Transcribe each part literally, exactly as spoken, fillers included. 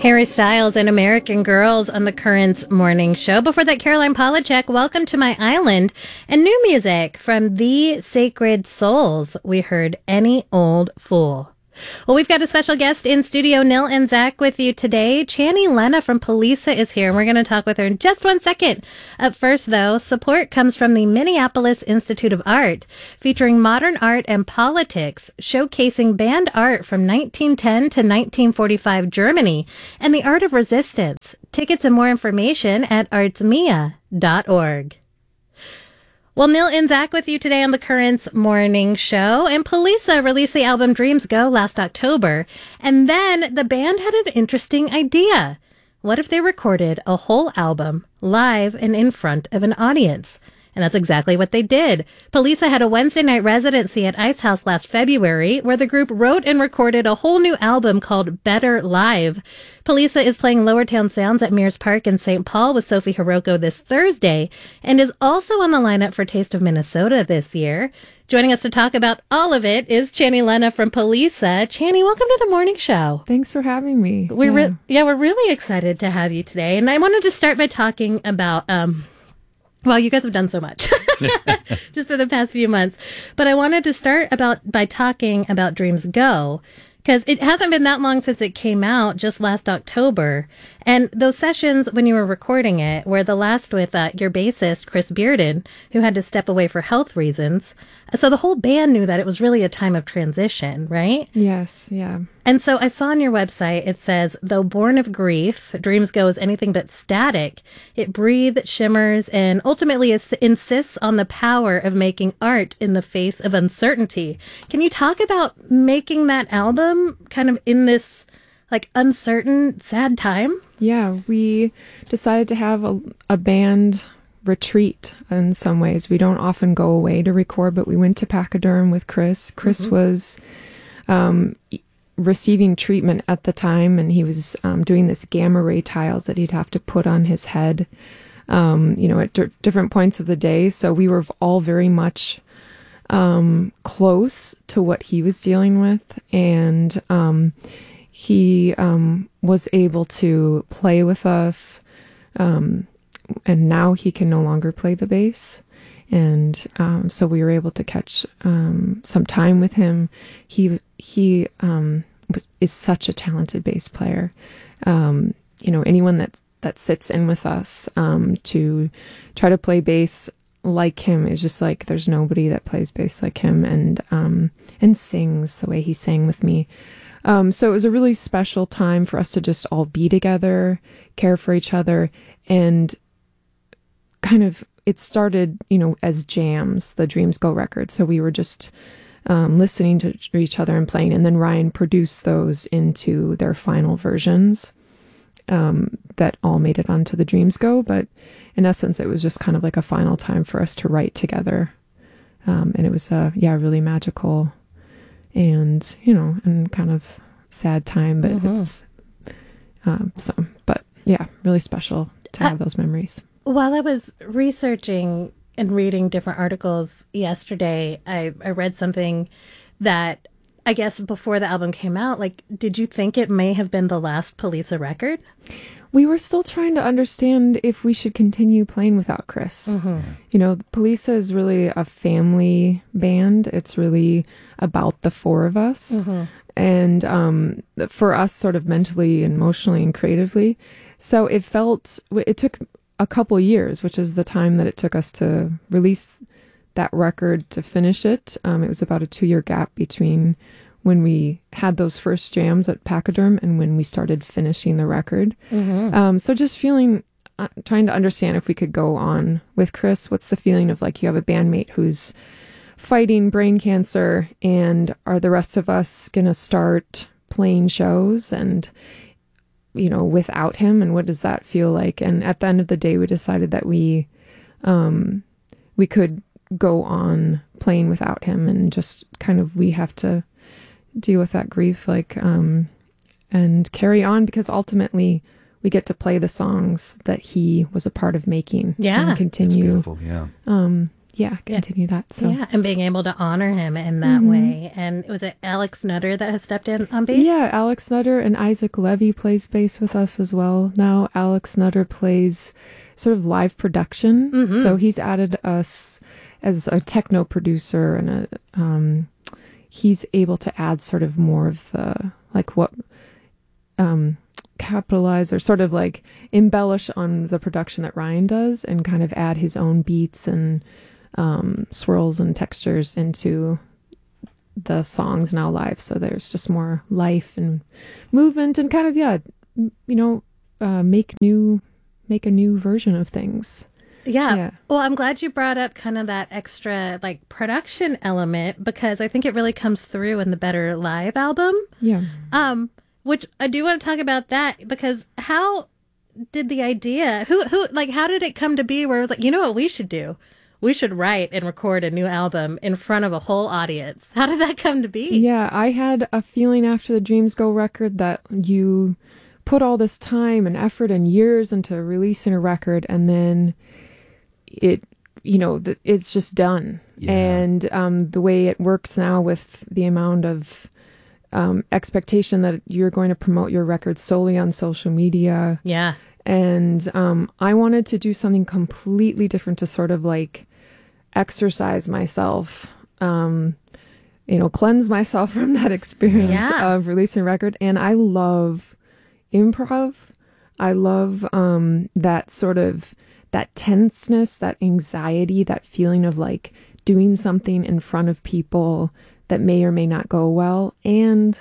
Harry Styles and American Girls on the Currents Morning Show. Before that, Caroline Polachek, Welcome to My Island. And new music from The Sacred Souls. We heard Any Old Fool. Well, we've got a special guest in studio, Nil and Zach, with you today. Channy Lena from Polisa is here, and we're going to talk with her in just one second. Up first, though, support comes from the Minneapolis Institute of Art, featuring modern art and politics, showcasing banned art from nineteen ten to nineteen forty-five Germany and the art of resistance. Tickets and more information at artsmia dot org. Well, Nil and Zach with you today on the Currents Morning Show. And Polisa released the album Dreams Go last October. And then the band had an interesting idea. What if they recorded a whole album live and in front of an audience? And that's exactly what they did. Polisa had a Wednesday night residency at Ice House last February, where the group wrote and recorded a whole new album called Better Live. Polisa is playing Lower Town Sounds at Mears Park in Saint Paul with Sophie Hiroko this Thursday, and is also on the lineup for Taste of Minnesota this year. Joining us to talk about all of it is Channy Lena from Polisa. Channy, welcome to the morning show. Thanks for having me. We're yeah. Re- yeah, we're really excited to have you today. And I wanted to start by talking about... um. Well, you guys have done so much just in the past few months. But I wanted to start about by talking about Dreams Go, because it hasn't been that long since it came out, just last October. And those sessions when you were recording it were the last with uh, your bassist, Chris Bearden, who had to step away for health reasons. So the whole band knew that it was really a time of transition, right? Yes, yeah. And so I saw on your website, it says, though born of grief, Dreams Go is anything but static. It breathes, shimmers, and ultimately is, insists on the power of making art in the face of uncertainty. Can you talk about making that album kind of in this like uncertain, sad time? Yeah, we decided to have a, a band retreat in some ways. We don't often go away to record, but we went to Pachyderm with Chris. Chris mm-hmm. was um, receiving treatment at the time, and he was um, doing this gamma ray tiles that he'd have to put on his head, um, you know, at d- different points of the day. So we were all very much um, close to what he was dealing with, and um, he um, was able to play with us. Um, and now he can no longer play the bass. And um, so we were able to catch um, some time with him. He he um, was, is such a talented bass player. Um, you know, anyone that that sits in with us um, to try to play bass like him is just like, there's nobody that plays bass like him, and um, and sings the way he sang with me. Um, so it was a really special time for us to just all be together, care for each other, and kind of, it started, you know, as jams, the Dreams Go record. So we were just um, listening to each other and playing, and then Ryan produced those into their final versions um, that all made it onto the Dreams Go. But in essence, it was just kind of like a final time for us to write together. Um, and it was, uh, yeah, really magical and, you know, and kind of sad time, but mm-hmm. it's, um, so, but yeah, really special to have uh, those memories. While I was researching and reading different articles yesterday, I, I read something that I guess before the album came out, like, did you think it may have been the last Polisa record? We were still trying to understand if we should continue playing without Chris. Mm-hmm. You know, Polisa is really a family band. It's really about the four of us. Mm-hmm. And um, for us sort of mentally, emotionally, and creatively. So it felt, it took a couple years, which is the time that it took us to release that record to finish it. Um, it was about a two-year gap between when we had those first jams at Pachyderm and when we started finishing the record. Mm-hmm. Um, so just feeling, uh, trying to understand if we could go on with Chris. What's the feeling of like you have a bandmate who's fighting brain cancer, and are the rest of us going to start playing shows and, you know, without him, and what does that feel like? And at the end of the day, we decided that we, um, we could go on playing without him, and just kind of, we have to deal with that grief, like, um, and carry on, because ultimately we get to play the songs that he was a part of making. Yeah. And continue. That's beautiful, yeah. Um, yeah, continue yeah. that. So yeah, and being able to honor him in that mm-hmm. way. And was it Alex Nutter that has stepped in on bass? Yeah, Alex Nutter, and Isaac Levy plays bass with us as well. Now Alex Nutter plays sort of live production. Mm-hmm. So he's added us as a techno producer, and a um, he's able to add sort of more of the, like what, um, capitalize or sort of like embellish on the production that Ryan does, and kind of add his own beats and um, swirls and textures into the songs now live. So there's just more life and movement and kind of, yeah, you know, uh, make new, make a new version of things. Yeah. yeah. Well, I'm glad you brought up kind of that extra like production element, because I think it really comes through in the Better Live album. Yeah. Um, which I do want to talk about that, because how did the idea, who, who, like, how did it come to be where it was like, you know what we should do? We should write and record a new album in front of a whole audience. How did that come to be? Yeah, I had a feeling after the Dreams Go record that you put all this time and effort and years into releasing a record, and then it, you know, it's just done. Yeah. And um, the way it works now with the amount of um, expectation that you're going to promote your record solely on social media. Yeah. And um, I wanted to do something completely different to sort of like exercise myself, um, you know, cleanse myself from that experience yeah. of releasing a record. And I love improv. I love um, that sort of, that tenseness, that anxiety, that feeling of like doing something in front of people that may or may not go well. And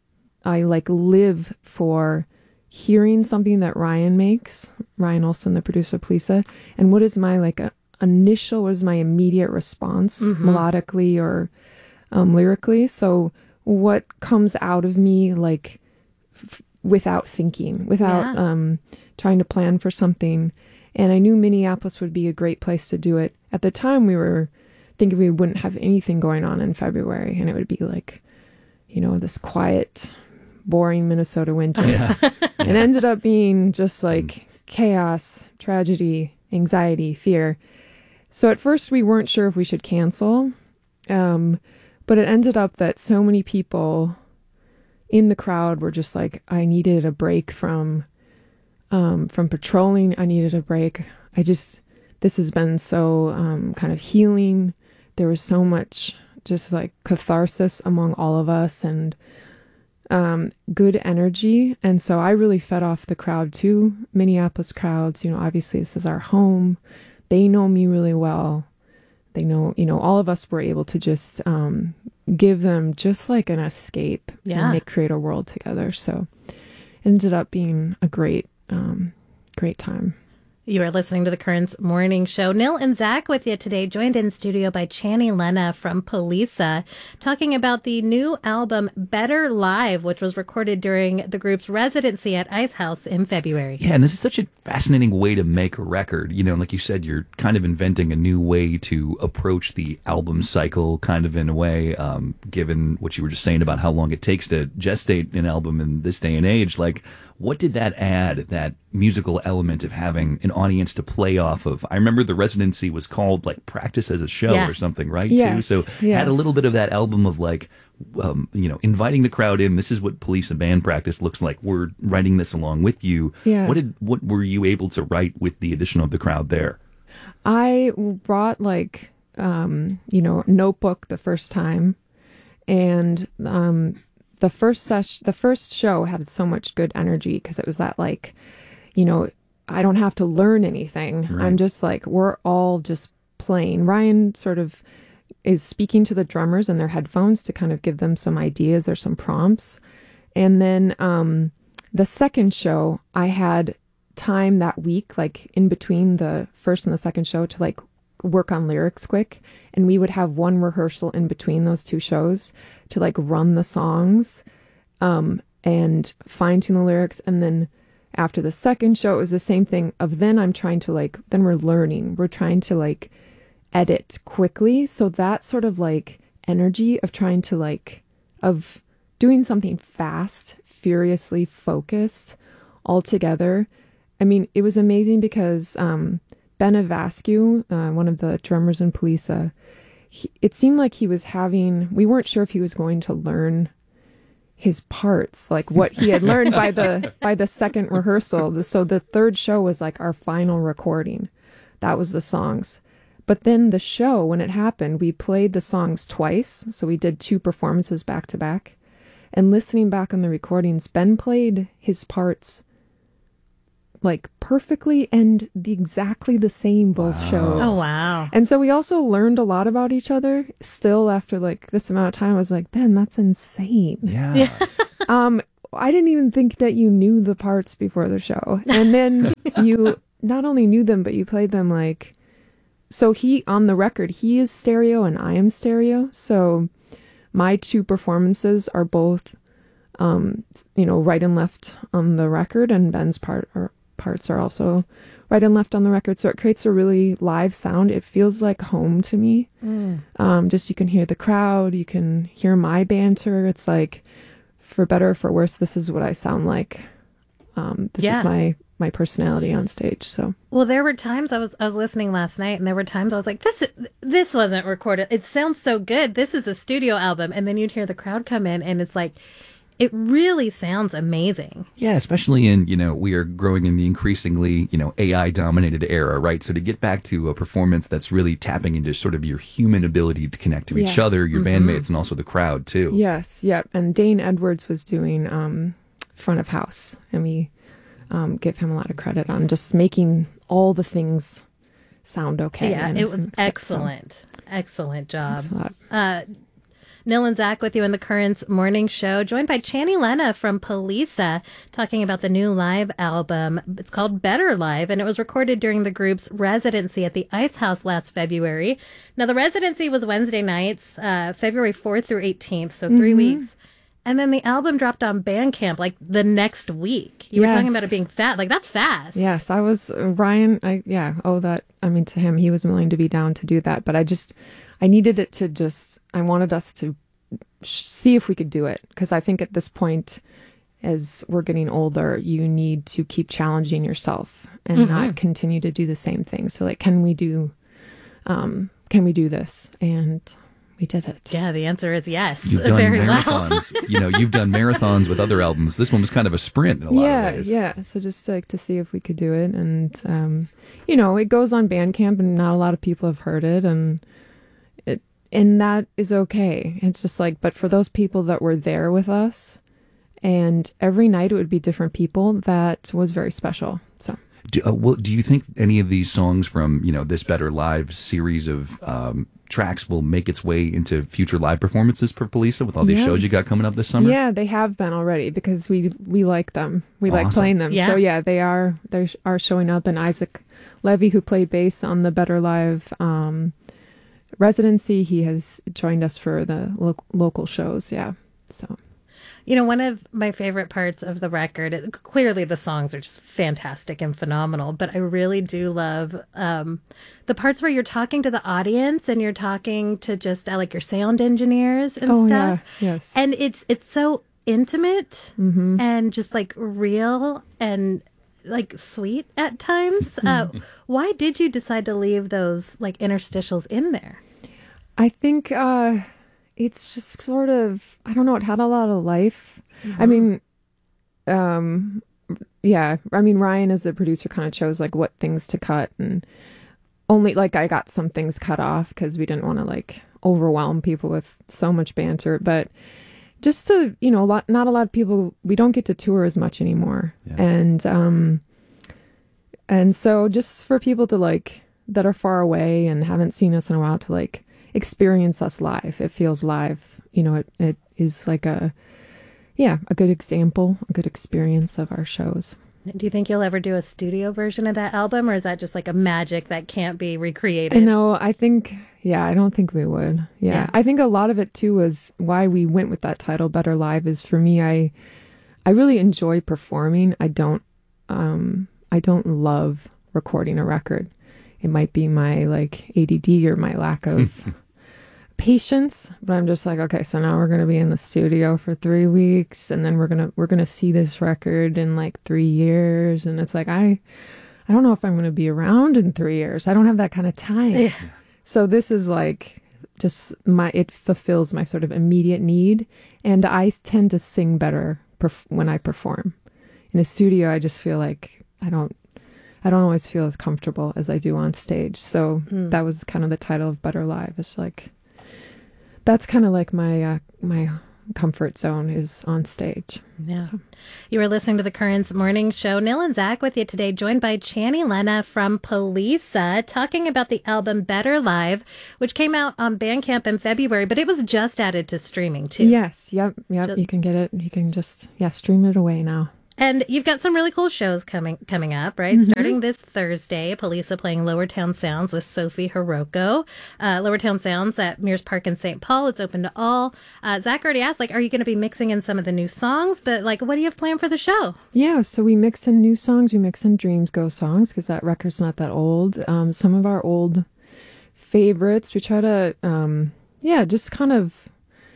I like live for hearing something that Ryan makes, Ryan Olson, the producer of Polisa, and what is my like a, initial, what is my immediate response, mm-hmm. melodically or um, lyrically. So what comes out of me like f- without thinking, without yeah. um, trying to plan for something. And I knew Minneapolis would be a great place to do it. At the time, we were thinking we wouldn't have anything going on in February, and it would be like, you know, this quiet, boring Minnesota winter. Yeah. It ended up being just like mm. chaos, tragedy, anxiety, fear. So at first we weren't sure if we should cancel, um, but it ended up that so many people in the crowd were just like, I needed a break from um, from patrolling. I needed a break. I just, this has been so um, kind of healing. There was so much just like catharsis among all of us, and um, good energy. And so I really fed off the crowd too. Minneapolis crowds, you know, obviously this is our home. They know me really well. They know, you know, all of us were able to just um, give them just like an escape yeah. and make, create a world together. So it ended up being a great, um, great time. You are listening to the Currents Morning Show. Nil and Zach with you today, joined in studio by Channy Lena from Polisa, talking about the new album Better Live, which was recorded during the group's residency at Ice House in February. Yeah, and this is such a fascinating way to make a record. You know, like you said, you're kind of inventing a new way to approach the album cycle, kind of in a way, um, given what you were just saying about how long it takes to gestate an album in this day and age. Like, what did that add, that musical element of having an audience to play off of? I remember the residency was called like Practice as a Show yeah. or something, right? Yes, too. So yes. had a little bit of that album of like, um, you know, inviting the crowd in. This is what Polisa band practice looks like. We're writing this along with you. Yeah. What did what were you able to write with the addition of the crowd there? I brought like, um, you know, notebook the first time, and um, the first sesh- the first show had so much good energy because it was that like, you know, I don't have to learn anything. Right. I'm just like, we're all just playing. Ryan sort of is speaking to the drummers in their headphones to kind of give them some ideas or some prompts. And then um, the second show, I had time that week, like in between the first and the second show, to like work on lyrics quick. And we would have one rehearsal in between those two shows to like run the songs um, and fine tune the lyrics. And then after the second show, it was the same thing of then I'm trying to like, then we're learning. We're trying to like edit quickly. So that sort of like energy of trying to like, of doing something fast, furiously focused all together. I mean, it was amazing because um, Ben Avascu, uh, one of the drummers in Polisa, he, it seemed like he was having, we weren't sure if he was going to learn his parts, like what he had learned by the by the second rehearsal. So the third show was like our final recording. That was the songs. But then the show, when it happened, we played the songs twice. So we did two performances back to back. And listening back on the recordings, Ben played his parts like perfectly and the exactly the same both Wow. shows. Oh, wow. And so we also learned a lot about each other still after like this amount of time. I was like, Ben, that's insane. Yeah. Um, I didn't even think that you knew the parts before the show. And then you not only knew them, but you played them like, so he, on the record, he is stereo and I am stereo. So my two performances are both, um, you know, right and left on the record, and Ben's part or parts are also right and left on the record. So it creates a really live sound. It feels like home to me. Mm. Um, just you can hear the crowd, you can hear my banter. It's like, for better or for worse, this is what I sound like. Um, this Yeah. is my my personality on stage. So Well, there were times I was I was listening last night, and there were times I was like, "This this wasn't recorded. It sounds so good. This is a studio album." And then you'd hear the crowd come in, and it's like, it really sounds amazing. Yeah, especially in, you know, we are growing in the increasingly, you know, A I dominated era, right? So to get back to a performance that's really tapping into sort of your human ability to connect to each Yeah. other, your bandmates, and also the crowd too. yes, yep. And Dane Edwards was doing um, front of house, and we um, give him a lot of credit on just making all the things sound okay. Yeah, and- it was and stuff. So excellent. Excellent job. thanks a lot. Uh, Nil and Zach with you in the Currents Morning Show, joined by Channy Lena from Polisa, talking about the new live album. It's called Better Live, and it was recorded during the group's residency at the Ice House last February. Now, the residency was Wednesday nights, uh, February fourth through eighteenth, so three weeks. And then the album dropped on Bandcamp like the next week. You were talking Yes. about it being fat. Like, that's fast. Yes, I was uh, Ryan. I yeah. Oh, that. I mean, to him, he was willing to be down to do that. But I just, I needed it to just. I wanted us to sh- see if we could do it, because I think at this point, as we're getting older, you need to keep challenging yourself and Mm-hmm. not continue to do the same thing. So, like, can we do, um, can we do this? And we did it. Yeah, the answer is yes. You've done Very well. marathons. You know, you've done marathons with other albums. This one was kind of a sprint in a lot yeah, of ways. yeah. So just like to see if we could do it, and um, you know, it goes on Bandcamp, and not a lot of people have heard it, and it and that is okay. It's just like, but for those people that were there with us, and every night it would be different people, that was very special. So Do, uh, well, do you think any of these songs from, you know, this Better Live series of um, tracks will make its way into future live performances for Polisa with all these Yeah. shows you got coming up this summer? yeah, they have been already, because we we like them. We like Awesome. playing them. Yeah. So yeah, they are they sh- are showing up. And Isaac Levy, who played bass on the Better Live um, residency, he has joined us for the lo- local shows. Yeah. So You know, one of my favorite parts of the record, it, clearly the songs are just fantastic and phenomenal, but I really do love um, the parts where you're talking to the audience and you're talking to just uh, like your sound engineers and oh stuff. yeah, yes. And it's it's so intimate Mm-hmm. and just like real and like sweet at times. Uh, why did you decide to leave those like interstitials in there? I think uh, it's just sort of, I don't know, it had a lot of life. I mean, um, yeah, I mean, Ryan as the producer kind of chose like what things to cut, and only like I got some things cut off because we didn't want to like overwhelm people with so much banter. But just to, you know, a lot, not a lot of people, we don't get to tour as much anymore. Yeah. And, um, and so just for people to like, that are far away and haven't seen us in a while, to like experience us live. It feels live. You know, it, it is like a, yeah, a good example, a good experience of our shows. Do you think you'll ever do a studio version of that album, or is that just like a magic that can't be I recreated? know, I think, yeah, I don't think we would. Yeah. Yeah. I think a lot of it too was why we went with that title, Better Live, is for me, I, I really enjoy performing. I don't, um, I don't love recording a record. It might be my like A D D or my lack of patience, but I'm just like, okay, so now we're going to be in the studio for three weeks and then we're going to, we're going to see this record in like three years. And it's like, I, I don't know if I'm going to be around in three years. I don't have that kind of time. Yeah. So this is like just my, it fulfills my sort of immediate need. And I tend to sing better perf- when I perform. In a studio, I just feel like I don't, I don't always feel as comfortable as I do on stage. So mm. that was kind of the title of Better Live. It's like, that's kind of like my, uh, my comfort zone is on stage. Yeah. So. You were listening to the Currents Morning Show. Nil and Zach with you today, joined by Channy Lena from Poliça, talking about the album Better Live, which came out on Bandcamp in February, but it was just added to streaming too. Yes. Yep. Yep. Just, you can get it. You can just, yeah, stream it away now. And you've got some really cool shows coming coming up, right? Mm-hmm. Starting this Thursday, Poliça playing Lower Town Sounds with Sophie Hiroko. Uh, Lower Town Sounds at Mears Park in Saint Paul. It's open to all. Uh, Zach already asked, like, are you going to be mixing in some of the new songs? But, like, what do you have planned for the show? Yeah, so we mix in new songs. We mix in Dreams Go songs because that record's not that old. Um, some of our old favorites. We try to, um, yeah, just kind of,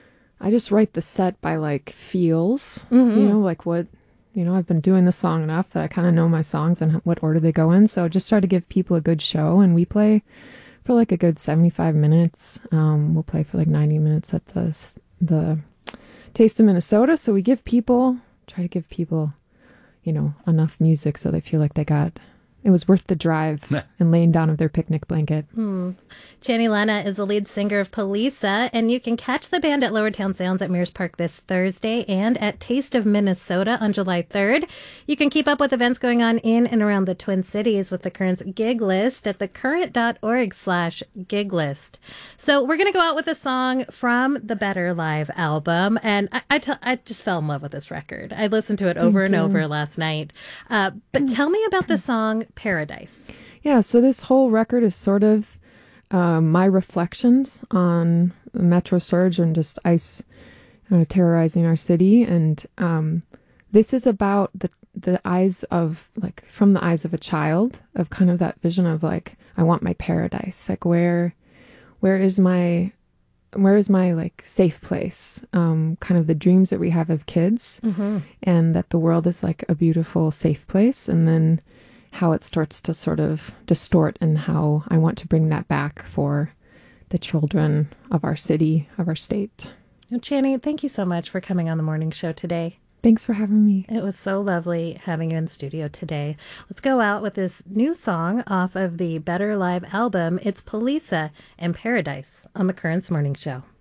I just write the set by, like, feels, mm-hmm. you know, like what... You know, I've been doing this long enough that I kind of know my songs and what order they go in. So just try to give people a good show. And we play for like a good seventy-five minutes. Um, we'll play for like ninety minutes at the the Taste of Minnesota. So we give people, try to give people, you know, enough music so they feel like they got, it was worth the drive and laying down of their picnic blanket. Hmm. Channy Lena is the lead singer of Poliça, and you can catch the band at Lower Town Sounds at Mears Park this Thursday and at Taste of Minnesota on July third. You can keep up with events going on in and around the Twin Cities with the Current's gig list at thecurrent.org slash gig list. So we're going to go out with a song from the Better Live album, and I, I, t- I just fell in love with this record. I listened to it over Thank and you. over last night. Uh, but tell me about the song Paradise. Yeah, so this whole record is sort of uh, my reflections on the Metro Surge and just ICE uh, terrorizing our city. And um, this is about the the eyes of, like, from the eyes of a child, of kind of that vision of, like, I want my paradise. Like, where, where is my, where is my, like, safe place? Um, kind of the dreams that we have of kids, mm-hmm. and that the world is, like, a beautiful, safe place. And then how it starts to sort of distort, and how I want to bring that back for the children of our city, of our state. Well, Channy, thank you so much for coming on the morning show today. Thanks for having me. It was so lovely having you in studio today. Let's go out with this new song off of the Better Live album. It's Poliça and Paradise on the Currents Morning Show.